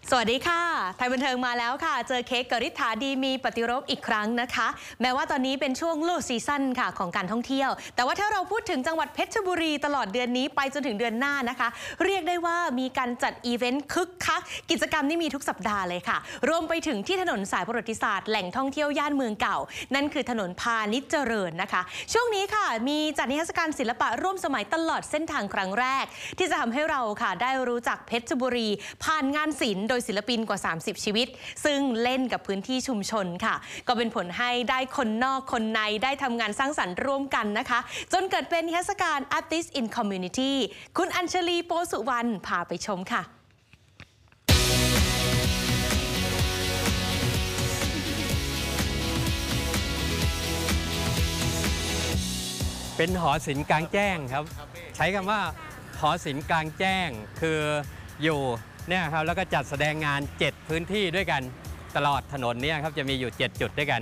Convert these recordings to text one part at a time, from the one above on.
สวัสดีค่ะไทยบันเทิงมาแล้วค่ะเจอเค้กกฤษฐาดีมีปฏิรภอีกครั้งนะคะแม้ว่าตอนนี้เป็นช่วงโลซีซั่นค่ะของการท่องเที่ยวแต่ว่าถ้าเราพูดถึงจังหวัดเพชรบุรีตลอดเดือนนี้ไปจนถึงเดือนหน้านะคะเรียกได้ว่ามีการจัดอีเวนต์คึกคักกิจกรรมนี่มีทุกสัปดาห์เลยค่ะรวมไปถึงที่ถนนสายประวัติศาสตร์แหล่งท่องเที่ยวย่านเมืองเก่านั่นคือถนนพาณิชย์เจริญนะคะช่วงนี้ค่ะมีจัดนิทรรศการศิลปะร่วมสมัยตลอดเส้นทางครั้งแรกที่จะทำให้เราค่ะได้รู้จักเพชรบุรีผ่านงานศิลป์โดยศิลปินกว่า30 ชีวิตซึ่งเล่นกับพื้นที่ชุมชนค่ะก็เป็นผลให้ได้คนนอกคนในได้ทำงานสร้างสรรค์ร่วมกันนะคะจนเกิดเป็นนิทรรศการ Artist in Community คุณอัญชลีโปสุวรรณพาไปชมค่ะเป็นหอศิลป์กลางแจ้งครับใช้คำว่าหอศิลป์กลางแจ้งคืออยู่เนี่ยครับแล้วก็จัดแสดงงาน7พื้นที่ด้วยกันตลอดถนนเนี่ยครับจะมีอยู่7จุดด้วยกัน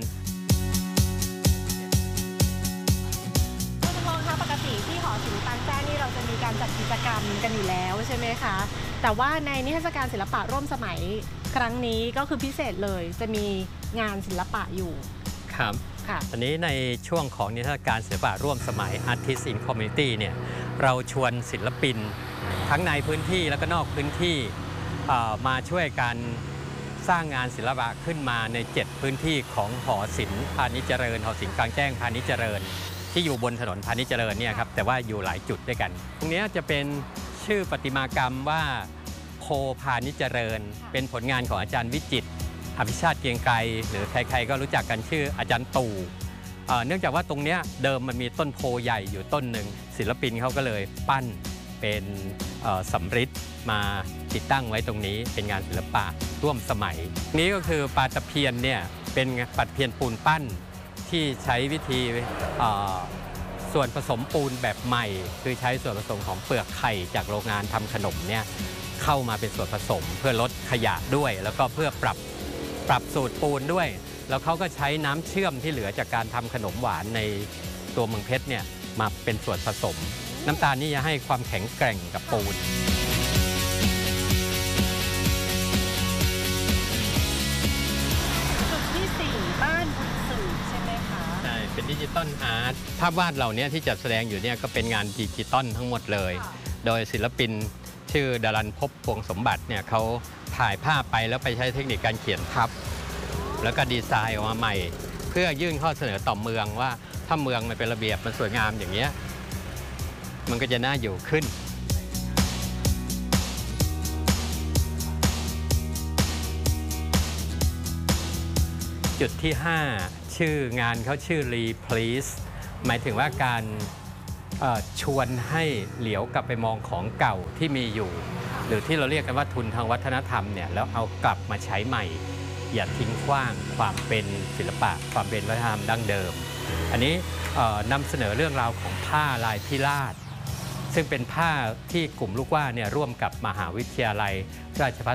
คุณจำลองคะปกติที่หอศิลป์กลางแจ้งนี่เราจะมีการจัดกิจกรรมกันอยู่แล้วใช่ไหมคะแต่ว่าในนิทรรศการศิลปะร่วมสมัยครั้งนี้ก็คือพิเศษเลยจะมีงานศิลปะอยู่ครับอันนี้ในช่วงของนิทรรศการศิลปะร่วมสมัย Artist in Community เนี่ยเราชวนศิลปินทั้งในพื้นที่แล้วก็นอกพื้นที่มาช่วยกันสร้างงานศิลปะขึ้นมาใน7พื้นที่ของหอศิลป์พาณิชย์เจริญหอศิลป์กลางแจ้งพาณิชย์เจริญที่อยู่บนถนนพาณิชย์เจริญเนี่ยครับแต่ว่าอยู่หลายจุดด้วยกันตรงนี้จะเป็นชื่อประติมากรรมว่าโพพาณิชย์เจริญเป็นผลงานของอาจารย์วิจิตรอภิชาติเกรียงไกรหรือใครๆก็รู้จักกันชื่ออาจารย์ตู่เนื่องจากว่าตรงนี้เดิมมันมีต้นโพใหญ่อยู่ต้นหนึ่งศิลปินเขาก็เลยปั้นเป็นสำริดมาติดตั้งไว้ตรงนี้เป็นงานศิลปะร่วมสมัยนี้ก็คือปลาตะเพียนเนี่ยเป็นปลาตะเพียนปูนปั้นที่ใช้วิธีส่วนผสมปูนแบบใหม่คือใช้ส่วนผสมของเปลือกไข่จากโรงงานทำขนมเนี่ยเข้ามาเป็นส่วนผสมเพื่อลดขยะด้วยแล้วก็เพื่อปรับสูตรปูนด้วยแล้วเขาก็ใช้น้ำเชื่อมที่เหลือจากการทำขนมหวานในตัวเมืองเพชรเนี่ยมาเป็นส่วนผสมน้ำตาลนี่จะให้ความแข็งแกร่งกับปูนจุดที่4บ้านบุญสืบใช่ไหมคะใช่เป็นดิจิตอลอาร์ตภาพวาดเหล่านี้ที่จัดแสดงอยู่เนี่ยก็เป็นงานดิจิตอลทั้งหมดเลยโดยศิลปินชื่อดารันภพพวงสมบัติเนี่ยเขาถ่ายภาพไปแล้วไปใช้เทคนิคการเขียนทับแล้วก็ดีไซน์ออกมาใหม่เพื่อยื่นข้อเสนอต่อเมืองว่าถ้าเมืองมันเป็นระเบียบมันสวยงามอย่างเงี้ยมันก็จะน่าอยู่ขึ้นจุดที่5ชื่องานเขาชื่อ Replace หมายถึงว่าการชวนให้เหลียวกลับไปมองของเก่าที่มีอยู่หรือที่เราเรียกกันว่าทุนทางวัฒนธรรมเนี่ยแล้วเอากลับมาใช้ใหม่อย่าทิ้งขว้างความเป็นศิลปะความเป็นวัฒนธรรมดั้งเดิมอันนี้นำเสนอเรื่องราวของผ้าลายพิราชซึ่งเป็นผ้าที่กลุ่มลูกว่าเนี่ยร่วมกับมหาวิทยาลัยราชภัฏ